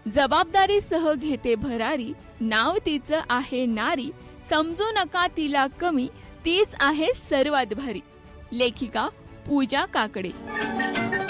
जबाबदारीसह घेते भरारी, नाव तिचं आहे नारी, समजू नका तिला कमी, तीच आहे सर्वात भारी. लेखिका पूजा काकडे.